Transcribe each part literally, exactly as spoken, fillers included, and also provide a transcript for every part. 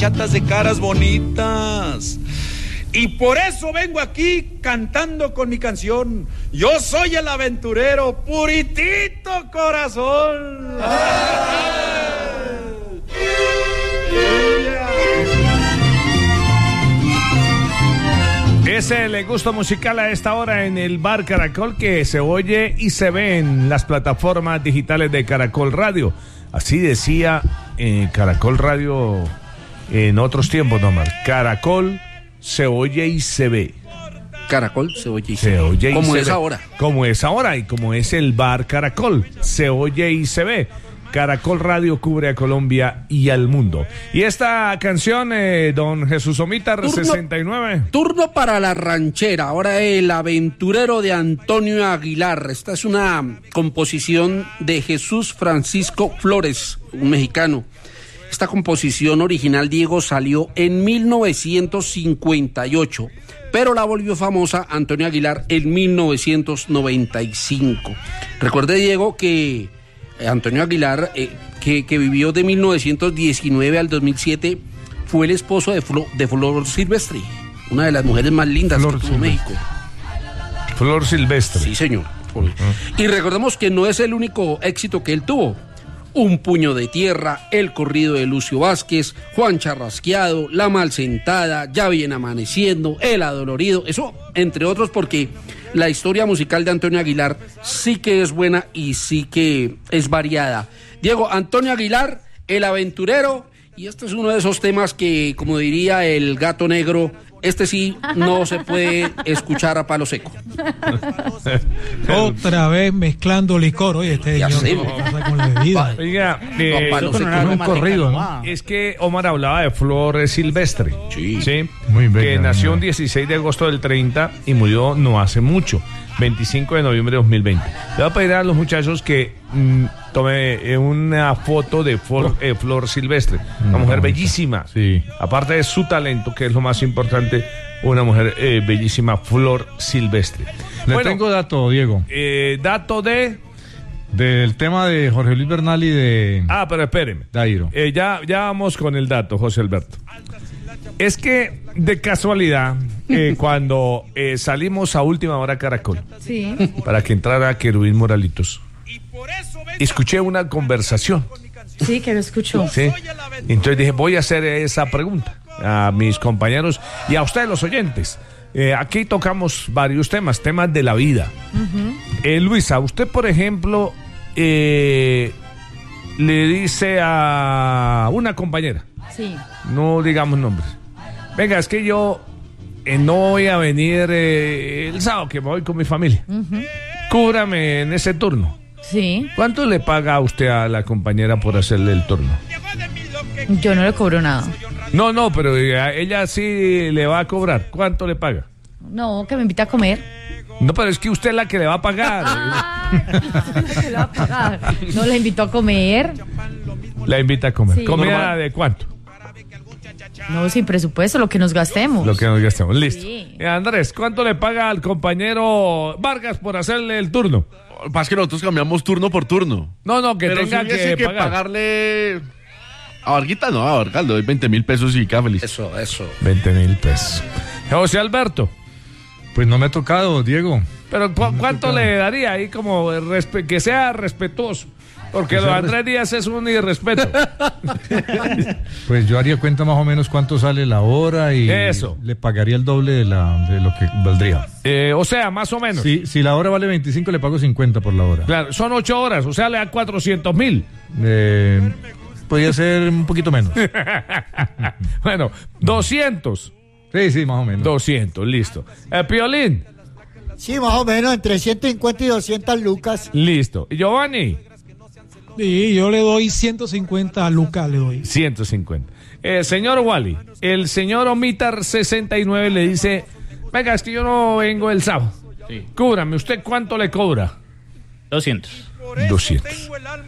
chatas de caras bonitas. Y por eso vengo aquí cantando con mi canción. Yo soy el aventurero, puritito corazón. Es el gusto musical a esta hora en el Bar Caracol, que se oye y se ve en las plataformas digitales de Caracol Radio. Así decía eh, Caracol Radio en otros tiempos, nomás. Caracol se oye y se ve. Caracol se oye y se, se ve. Oye y como se es ve. ahora. Como es ahora y como es el Bar Caracol. Se oye y se ve. Caracol Radio cubre a Colombia y al mundo. Y esta canción, eh, don Jesús Omítar, turno, sesenta y nueve. Turno para la ranchera. Ahora el aventurero de Antonio Aguilar. Esta es una composición de Jesús Francisco Flores, un mexicano. Esta composición original, Diego, salió en mil novecientos cincuenta y ocho, pero la volvió famosa Antonio Aguilar en mil novecientos noventa y cinco. Recuerde, Diego, que Antonio Aguilar, eh, que, que vivió de mil novecientos diecinueve al dos mil siete, fue el esposo de, Flo, de Flor Silvestre, una de las mujeres más lindas Flor que tuvo México. Flor Silvestre. Sí, señor. Uh-huh. Y recordemos que no es el único éxito que él tuvo. Un puño de tierra, El corrido de Lucio Vázquez, Juan Charrasqueado, La Malsentada, Ya viene amaneciendo, El adolorido, eso entre otros, porque la historia musical de Antonio Aguilar sí que es buena y sí que es variada. Diego, Antonio Aguilar, el aventurero, y este es uno de esos temas que, como diría el gato negro, este sí no se puede escuchar a palo seco. Otra vez mezclando licor, oye, este ya señor sé, con la bebida. Oiga, eh, no, palo seco, no, un corrido, ¿no? Es que Omar hablaba de Flor Silvestre. Sí, sí, muy bella, que nació ¿no? un dieciséis de agosto del treinta y murió no hace mucho, veinticinco de noviembre de dos mil veinte. Le voy a pedir a los muchachos que mm, tome una foto de Flor, eh, Flor Silvestre, una mujer no, bellísima. Sí. Aparte de su talento, que es lo más importante, una mujer eh, bellísima, Flor Silvestre. Le Bueno, tengo dato, Diego. Eh, dato de... Del tema de Jorge Luis Bernal y de Ah, pero espéreme. Dairo. Eh, ya, ya vamos con el dato, José Alberto. Es que, de casualidad, eh, cuando eh, salimos a Última Hora Caracol, sí, para que entrara Querubín Moralitos, escuché una conversación. sí, que lo escuchó. ¿Sí? Entonces dije, voy a hacer esa pregunta a mis compañeros y a ustedes, los oyentes. Eh, aquí tocamos varios temas, temas de la vida. Uh-huh. eh, Luisa, usted, por ejemplo, eh, le dice a una compañera, sí, no digamos nombres, venga, es que yo eh, no voy a venir eh, el sábado, que me voy con mi familia. Uh-huh. Cúbrame en ese turno. sí. ¿Cuánto le paga usted a la compañera por hacerle el turno? Yo no le cobro nada. No, no, pero ella sí le va a cobrar. ¿Cuánto le paga? No, que me invita a comer. No, pero es que usted es la que le va a pagar. Ay, ¿qué le va a pagar? No, la invito a comer. La invita a comer. Sí. ¿Comida Normal. de cuánto? No, sin presupuesto, lo que nos gastemos. Lo que nos gastemos. Listo. Sí. Eh, Andrés, ¿cuánto le paga al compañero Vargas por hacerle el turno? Pasa que nosotros cambiamos turno por turno. No, no, que Pero tenga si hubiese que, que pagar. pagarle a Varguita, no, a Vargas le doy veinte mil pesos y queda feliz. Eso, eso. veinte mil pesos. José Alberto, Pues no me ha tocado, Diego. pero ¿cu- ¿cuánto le daría ahí como respe- que sea respetuoso? Porque Que lo de sea Andrés Díaz es un irrespeto. Pues yo haría cuenta más o menos cuánto sale la hora y Eso. le pagaría el doble de, la, de lo que valdría. Eh, o sea, más o menos. Si, si la hora vale veinticinco, le pago cincuenta por la hora. Claro, son ocho horas, o sea, le da cuatrocientos mil. Eh, podría ser un poquito menos. Bueno, doscientos. Sí, sí, más o menos. doscientos, listo. Eh, Piolín, Sí, más o menos, entre ciento cincuenta y doscientas lucas. listo. Y Giovanni, Sí, yo le doy ciento cincuenta a Lucas, le doy. ciento cincuenta. Eh, señor Wally, el señor Omítar sesenta y nueve le dice, venga, es que yo no vengo el sábado. Sí. Cúbrame, ¿usted cuánto le cobra? doscientos. doscientos.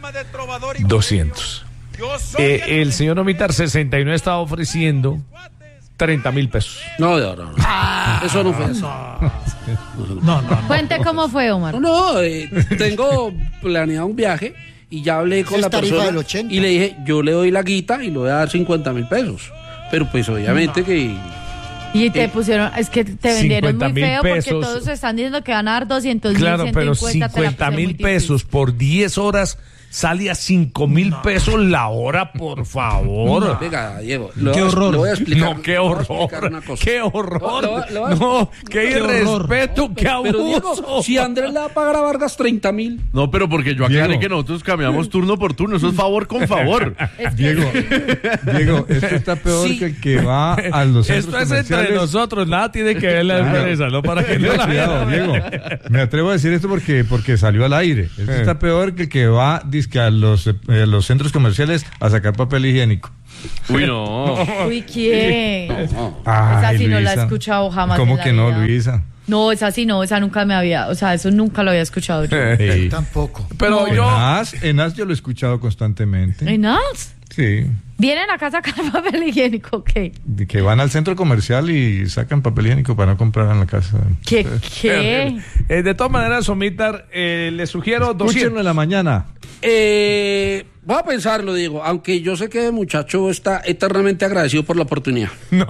doscientos. Eh, el señor Omítar sesenta y nueve estaba ofreciendo treinta mil pesos. No, no, no. no. Eso no fue eso. No, no, Cuente cómo fue, Omar. No, no, eh, tengo planeado un viaje y ya hablé con Es la tarifa persona del ochenta. y le dije, yo le doy la guita y le voy a dar cincuenta mil pesos. pero pues obviamente no. que... Y te pusieron, es que te vendieron muy feo pesos. Porque todos están diciendo que van a dar doscientos mil, claro, pero cincuenta mil pesos por diez horas sale a cinco mil no. pesos la hora, por favor. No. Venga, Diego, lo qué voy, horror. Lo voy a explicar. No, qué horror. Qué horror. Lo, lo, lo no, qué, qué irrespeto, no, qué abuso. Pero, Diego, si Andrés le va a pagar a Vargas treinta mil. No, pero porque yo aclaré que nosotros cambiamos turno por turno. Eso es favor con favor. Diego, Diego, esto está peor sí. que el que va a los centros Esto es comerciales. Entre nosotros, nada tiene que ver la claro. empresa, ¿no? Para que no la cuidado, Diego. Me atrevo a decir esto porque, porque salió al aire. Esto eh. está peor que el que va dizque, a los Eh, los centros comerciales a sacar papel higiénico. Uy, no. Uy, ¿quién? No. Ay, esa sí Luisa. No la he escuchado jamás. ¿Cómo que no, vida. Luisa? No, esa sí no, esa nunca me había, o sea, eso nunca lo había escuchado yo. Hey. Tampoco. Pero no. yo... Enas, Enas yo lo he escuchado constantemente. ¿Enas? Sí. ¿Vienen acá a sacar papel higiénico? ¿Qué? Que van al centro comercial y sacan papel higiénico para no comprar en la casa. ¿Qué? ¿Qué? Eh, de todas maneras, Somitar, eh, le sugiero doscientos. Escúchenlo en la mañana. Eh, voy a pensarlo, Diego, aunque yo sé que el muchacho está eternamente agradecido por la oportunidad. No.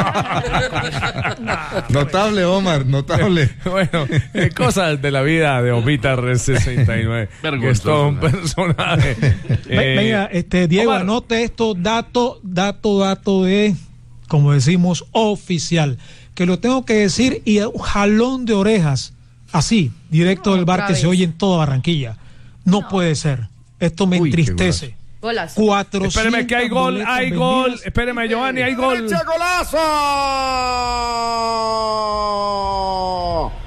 Notable, Omar, notable. Bueno, eh, cosas de la vida de Omitar sesenta y nueve. Que es todo un personaje. eh, Venga, este, Diego, Omar. Anote esto, dato, dato, dato de, como decimos, oficial. Que lo tengo que decir y un jalón de orejas, así, directo no, del bar que vez. Se oye en toda Barranquilla. No, no. puede ser. Esto me Uy, entristece. Golazo. cuatrocientos Espéreme que hay gol, hay gol. vendidas. Espéreme, Giovanni, hay gol. ¡Golazo!